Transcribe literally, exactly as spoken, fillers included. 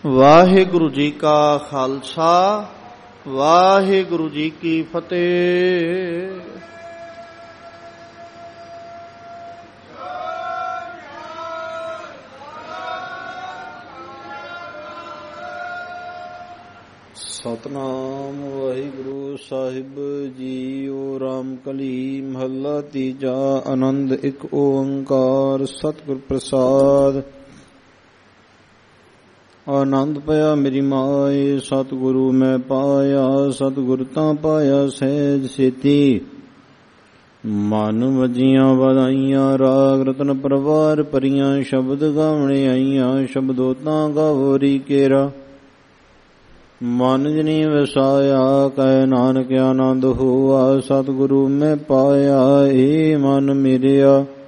ਵਾਹਿਗੁਰੂ ਜੀ ਕਾ ਖਾਲਸਾ, ਵਾਹਿਗੁਰੂ ਜੀ ਕੀ ਫਤਿਹ। ਸਤਨਾਮ ਵਾਹਿਗੁਰੂ ਸਾਹਿਬ ਜੀਓ। ਰਾਮ ਕਲੀ ਮਹੱਲਾ ਤੀਜਾ। ਆਨੰਦ ਇੱਕ ਓੰਕਾਰ ਸਤਿਗੁਰ ਪ੍ਰਸਾਦ। ਆਨੰਦ ਪਿਆ ਮੇਰੀ ਮਾਏ, ਸਤਿਗੁਰੂ ਮੈਂ ਪਾਇਆ। ਸਤਿਗੁਰ ਤਾਂ ਪਾਇਆ ਸਹਿਜ ਸੇਤੀ, ਮਨ ਵਜੀਆਂ ਵਧਾਈਆਂ। ਰਾਗ ਰਤਨ ਪਰਵਾਰ ਭਰੀਆਂ, ਸ਼ਬਦ ਗਾਵਣੇ ਆਈਆਂ। ਸ਼ਬਦੋ ਤਾਂ ਗਾਵੋਰੀ ਕੇਰਾ, ਮਨ ਜਨੀ ਵਸਾਇਆ। ਕਹਿ ਨਾਨਕ ਆਨੰਦ ਹੋਆ, ਸਤਿਗੁਰੂ ਮੈਂ ਪਾਇਆ। ਏ ਮਨ ਮੇਰਿਆ